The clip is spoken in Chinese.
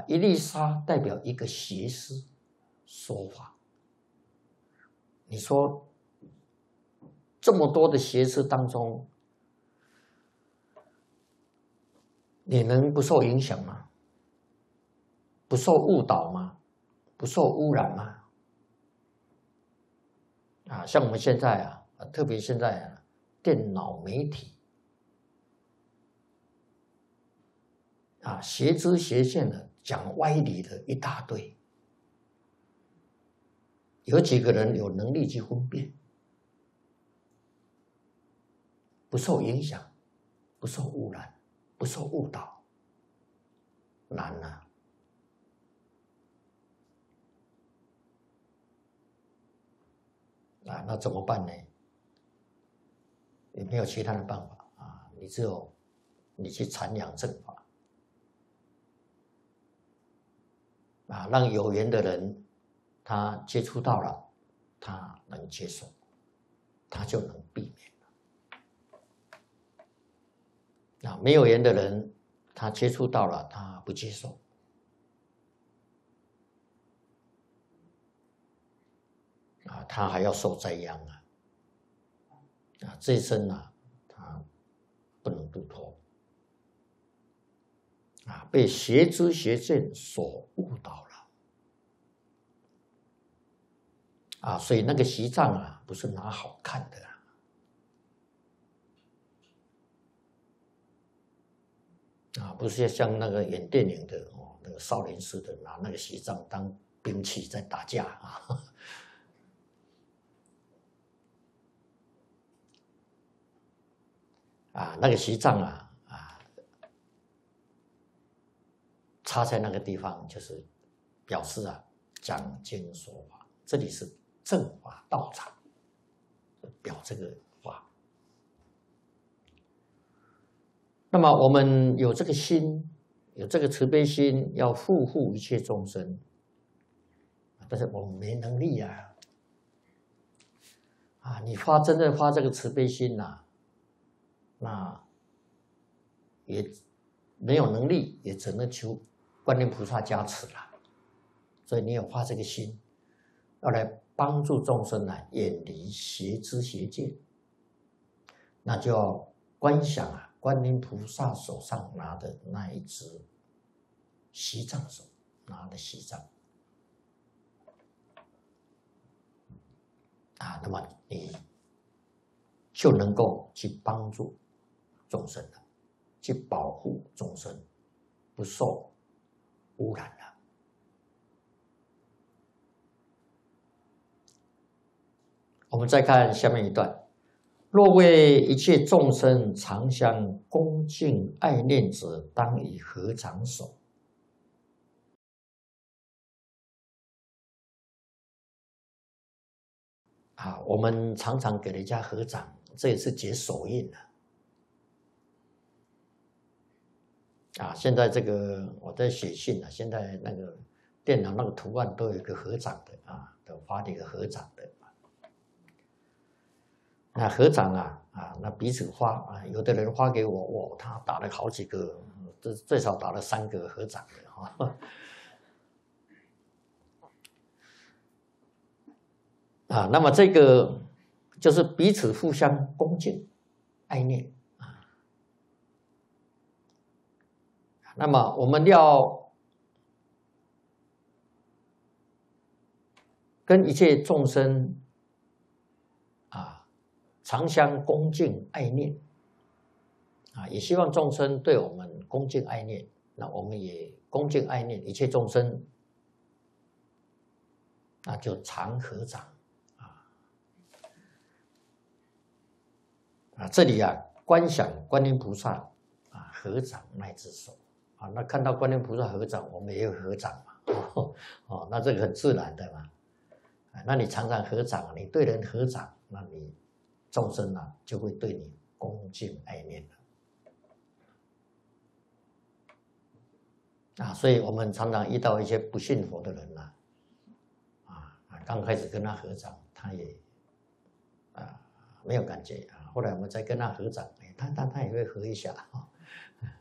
一粒沙代表一个邪师说法。你说这么多的邪师当中，你能不受影响吗？不受误导吗？不受污染吗？像我们现在特别现在电脑媒体邪知邪见的讲歪理的一大堆，有几个人有能力去分辨，不受影响，不受污染，不受误导，难啊！那怎么办呢？也没有其他的办法你只有你去禅养正法让有缘的人他接触到了，他能接受，他就能避免没有缘的人，他接触到了，他不接受他还要受灾殃这一生他不能度脱被邪知邪见所误导了所以那个习藏不是拿好看的不是像那个演电影的那个少林寺的拿那个习藏当兵器在打架那个习藏插在那个地方就是表示讲经说法，这里是正法道场，表这个话。那么我们有这个心，有这个慈悲心，要护护一切众生，但是我们没能力你真正发这个慈悲心那也没有能力，也只能求观音菩萨加持了。所以你有发这个心，要来帮助众生远离邪知邪见，那就要观想观音菩萨手上拿的那一只锡杖手，拿的锡杖那么你就能够去帮助众生了，去保护众生不受污染了。我们再看下面一段：若为一切众生常相恭敬爱念者，当以合掌手。我们常常给人家合掌，这也是结手印现在这个我在写信现在那个电脑那个图案都有一个合掌的都发了一个合掌的那合掌那彼此发有的人发给我，他打了好几个，最少打了3个合掌的那么这个就是彼此互相恭敬爱念那么我们要跟一切众生常相恭敬爱念也希望众生对我们恭敬爱念，那我们也恭敬爱念一切众生，那就常合掌这里观想观音菩萨合掌那只手那看到观音菩萨合掌，我们也有合掌嘛那这个很自然的嘛那你常常合掌，你对人合掌，那你众生就会对你恭敬爱念所以我们常常遇到一些不信佛的人刚开始跟他合掌，他也没有感觉后来我们再跟他合掌，他也会合一下